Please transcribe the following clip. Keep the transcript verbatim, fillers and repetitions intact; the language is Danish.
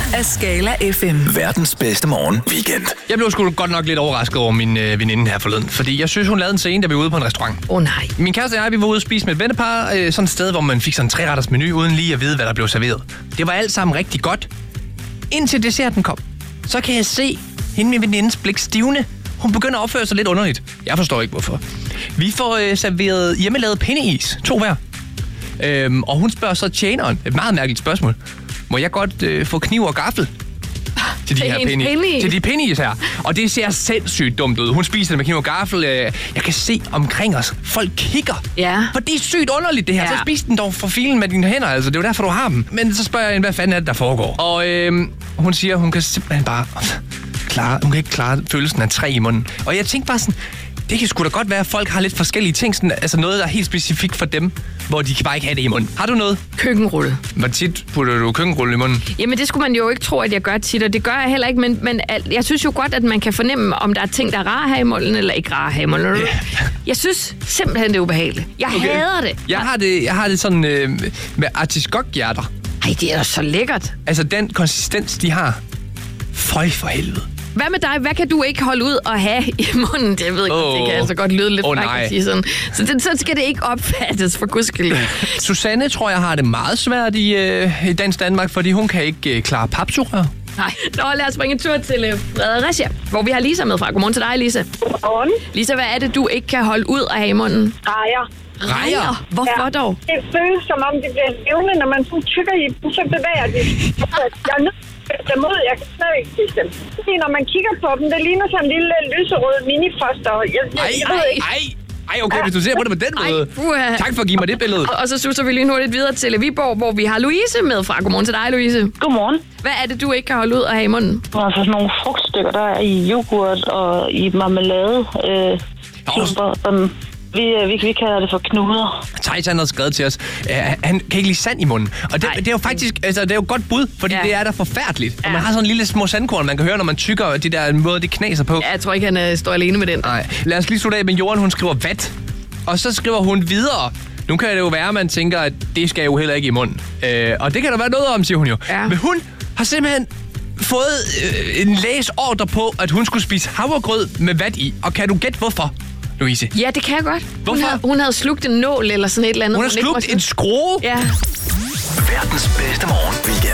af Skala F M. Verdens bedste morgen weekend. Jeg blev sgu godt nok lidt overrasket over min øh, veninde her forleden, fordi jeg synes, hun lavede en scene, da vi var ude på en restaurant. Åh oh, nej. Min kæreste og jeg, vi var ude og spise med et vennepar, øh, sådan et sted, hvor man fik sådan en tre-retters menu, uden lige at vide, hvad der blev serveret. Det var alt sammen rigtig godt. Indtil desserten kom, så kan jeg se hende min venindes blik stivne. Hun begynder at opføre sig lidt underligt. Jeg forstår ikke, hvorfor. Vi får øh, serveret hjemmelavet pindeis, to hver. Øhm, og hun spørger så tjeneren, et meget mærkeligt spørgsmål. Må jeg godt øh, få kniv og gaffel? Til de her pennies. Til de pennies her. Og det ser sindssygt dumt ud. Hun spiser det med kniv og gaffel. Jeg kan se omkring os. Folk kigger. Ja. For det er sygt underligt, det her. Ja. Så spis den dog for filen med dine hænder. Altså, det er jo derfor, du har dem. Men så spørger jeg hende, hvad fanden er det, der foregår? Og øh, hun siger, hun kan simpelthen bare klare, hun kan ikke klare følelsen af træ i munden. Og jeg tænkte bare sådan, det kan sgu da godt være, at folk har lidt forskellige ting. Sådan, altså noget, der er helt specifikt for dem, hvor de kan bare ikke have det i munden. Har du noget? Køkkenrulle. Hvor tit putter du køkkenrulle i munden? Jamen, det skulle man jo ikke tro, at jeg gør tit, og det gør jeg heller ikke. Men, men jeg synes jo godt, at man kan fornemme, om der er ting, der er rare her i munden, eller ikke rare her i munden. Yeah. Jeg synes simpelthen, det er ubehageligt. Jeg okay. hader det. Jeg har det, jeg har det sådan øh, med artiskokhjerter. Ej, det er da så lækkert. Altså, den konsistens, de har. Føj for helvede. Hvad med dig? Hvad kan du ikke holde ud og have i munden? Det ved jeg oh. det kan altså godt lyde lidt oh, frækt at sige sådan. Så det, sådan skal det ikke opfattes for guds skyld. Susanne tror jeg har det meget svært i, øh, i dansk Danmark, fordi hun kan ikke øh, klare papsugerør. Nej. Nå, lad os springe en tur til øh, Fredericia, hvor vi har Lisa med fra. Godmorgen til dig, Lisa. Godmorgen. Lisa, hvad er det, du ikke kan holde ud at have i munden? Rejer. Rejer? Hvorfor ja. dog? Det føles som om, det bliver levende, når man sådan tykker i dem, så bevæger de. Jeg er nødt til at dem ud. Jeg kan slet ikke spise dem. Fordi når man kigger på dem, det ligner sådan en lille lyserød minifoster. Jeg, jeg, ej, jeg ved ej, ikke. ej. Ej, okay, hvis du ser på det på den måde. Ej, tak for at give mig det billede. Og, og så suser vi lige hurtigt videre til Viborg, hvor vi har Louise med fra. Godmorgen til dig, Louise. Godmorgen. Hvad er det, du ikke kan holde ud at have i munden? Altså sådan nogle frugtstykker, der er i yoghurt og i marmelade. Øh, sådan. Vi, vi, vi kalder det for knuder. Thijs, han har skrevet til os, uh, han kan ikke lide sand i munden. Og det, det er jo faktisk, altså det er jo godt bud, fordi ja. det er da forfærdeligt. Ja. Og man har sådan en lille små sandkorn, man kan høre, når man tykker de der måde, det knaser på. Ja, jeg tror ikke, han uh, står alene med den. Nej. Lad os lige slutte af med Jorden, hun skriver vat. Og så skriver hun videre. Nu kan det jo være, at man tænker, at det skal jo heller ikke i munden. Uh, og det kan der være noget om, siger hun jo. Ja. Men hun har simpelthen fået uh, en læs ordre på, at hun skulle spise havregrød med vat i. Og kan du gætte hvorfor? Louise. Ja, det kan jeg godt. Hvorfor? Hun havde, hun havde slugt en nål eller sådan et eller andet. Hun har slugt en skrue? Ja. Verdens bedste morgen weekend.